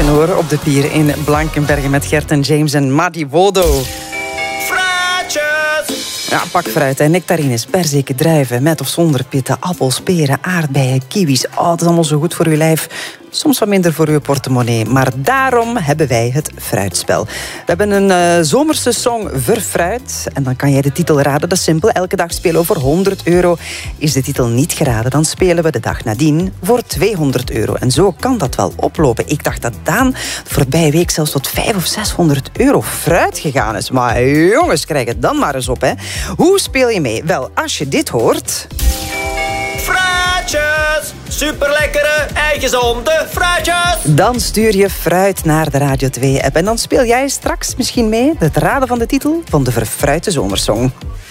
hoor, op de pier in Blankenbergen met Gert en James en Madi Wodo. Ja, pak fruit, hè. Nectarines, perziken, druiven, met of zonder pitten, appels, peren, aardbeien, kiwis. Oh, dat is allemaal zo goed voor uw lijf. Soms wat minder voor uw portemonnee. Maar daarom hebben wij het fruitspel. We hebben een zomerse song Verfruit. En dan kan jij de titel raden. Dat is simpel. Elke dag spelen we voor €100. Is de titel niet geraden, dan spelen we de dag nadien voor €200. En zo kan dat wel oplopen. Ik dacht dat Daan de voorbije week zelfs tot €500 of €600 fruit gegaan is. Maar jongens, krijg het dan maar eens op, hè. Hoe speel je mee? Wel, als je dit hoort... Fruitjes! Superlekkere en gezonde fruitjes! Dan stuur je fruit naar de Radio 2-app. En dan speel jij straks misschien mee het raden van de titel van de verfruite zomersong.